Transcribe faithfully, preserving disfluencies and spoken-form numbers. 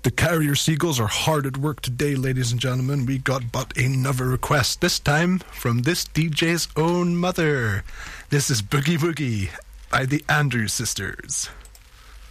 The Carrier Seagulls are hard at work today, ladies and gentlemen. We got but another request, this time from this D J's own mother. This is Boogie Woogie by the Andrews Sisters.